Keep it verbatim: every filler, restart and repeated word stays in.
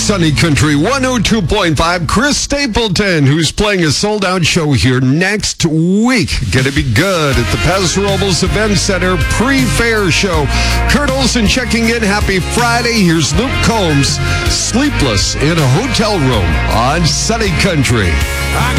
Sunny Country one oh two point five. Chris Stapleton, who's playing a sold-out show here next week. Gonna be good at the Paso Robles Event Center pre-fair show. Kurt Olson checking in. Happy Friday. Here's Luke Combs, Sleepless in a Hotel Room on Sunny Country.